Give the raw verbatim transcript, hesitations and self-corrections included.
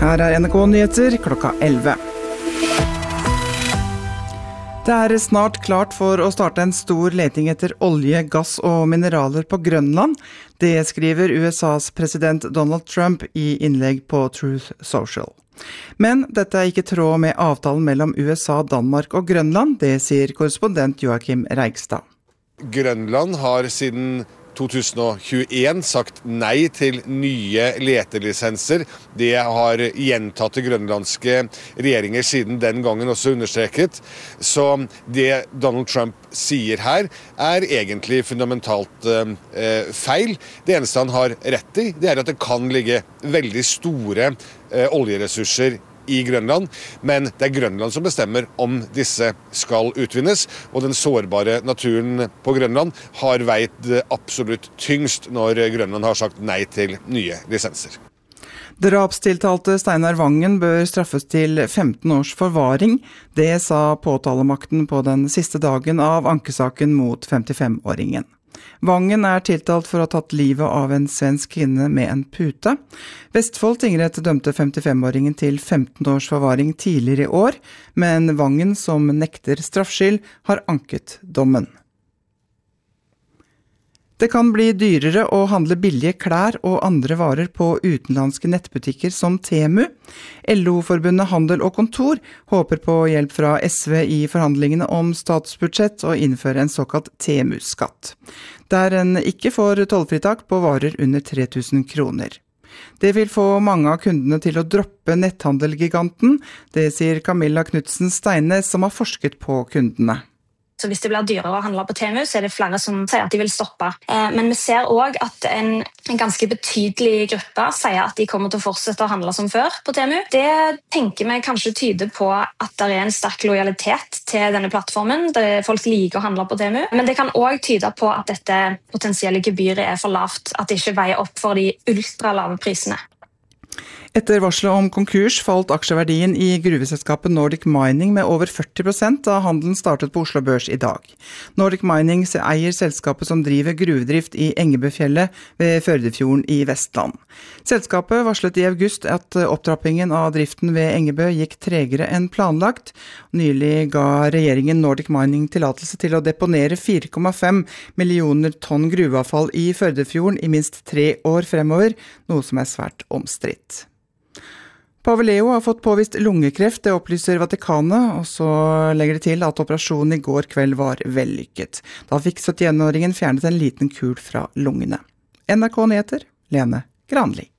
Her er N R K Nyheter klokka elleve. Det er snart klart for å starte en stor leting etter olje, gass og mineraler på Grønland. Det skriver U S A's president Donald Trump i innlegg på Truth Social. Men dette er ikke tråd med avtalen mellom U S A, Danmark og Grønland, det sier korrespondent Joakim Reigstad. Grønland har siden to tusen og tjueen sagt nei til nye letelisenser. Det har gjentatte grønlandske regjeringer siden den gangen også understreket. Så det Donald Trump sier her er egentlig fundamentalt eh, feil. Det eneste han har rett i, det er at det kan ligge veldig store eh, oljeressurser i Grønland, men det er Grønland som bestemmer om disse skal utvinnes, og den sårbare naturen på Grønland har veid absolutt tyngst når Grønland har sagt nei til nye lisenser. Drapstiltalte Steinar Vangen bør straffes til femten års forvaring. Det sa påtalemakten på den siste dagen av ankesaken mot femtifem-åringen. Vangen er tiltalt for å ha tatt livet av en svensk kvinne med en pute. Vestfold tingrett dømte femtifem-åringen til femten års forvaring tidligere i år, men Vangen, som nekter straffskyld, har anket dommen. Det kan bli dyrere å handle billige klær og andre varer på utenlandske nettbutikker som Temu. L O-forbundet Handel og Kontor håper på hjelp fra S V i forhandlingene om statsbudsjett og innføre en såkalt Temu-skatt, der en ikke får tollfritak på varer under tre tusen kroner. Det vil få mange av kundene til å droppe netthandelgiganten, det sier Camilla Knudsen Steines, som har forsket på kundene. Så hvis det blir dyrere å handle på Temu, så er det flere som sier at de vil stoppe. Men vi ser også at en, en ganske betydelig gruppe sier at de kommer til å fortsette å handle som før på Temu. Det tenker vi kanskje tyder på at det er en sterk lojalitet til denne plattformen, der folk liker å handle på Temu. Men det kan også tyde på at dette potensielle gebyret er for lavt, at det ikke veier opp for de ultralave prisene. Etter varslet om konkurs falt aksjeverdien i gruveselskapet Nordic Mining med over førti prosent da handelen startet på Oslo Børs i dag. Nordic Mining eier selskapet som driver gruvedrift i Engebøfjellet ved Førdefjorden i Vestland. Selskapet varslet i august at opptrappingen av driften ved Engebø gikk tregere enn planlagt. Nylig ga regjeringen Nordic Mining tillatelse til å deponere fire komma fem millioner tonn gruveavfall i Førdefjorden i minst tre år fremover, noe som er svært omstridt. Pave Leo har fått påvist lungekreft, det opplyser Vatikanet, og så legger det til at operasjonen i går kveld var vellykket. Da fikk syttien-åringen fjernet en liten kul fra lungene. N R K Nyheter, Lene Granli.